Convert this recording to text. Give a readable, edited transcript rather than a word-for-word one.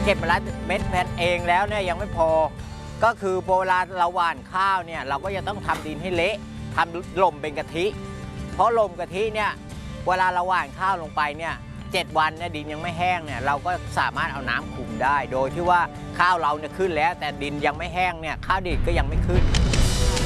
เก็บเมล็ดพันธุ์เองแล้วเนี่ยยังไม่พอก็คือเวลาเราหว่านข้าวเนี่ยเราก็จะต้องทำดินให้เละทำล่มเป็นกะทิเพราะล่มกะทิเนี่ยเวลาเราหว่านข้าวลงไปเนี่ย7 วันเนี่ยดินยังไม่แห้งเนี่ยเราก็สามารถเอาน้ำคุมได้โดยที่ว่าข้าวเราเนี่ยขึ้นแล้วแต่ดินยังไม่แห้งเนี่ยข้าวดีดก็ยังไม่ขึ้น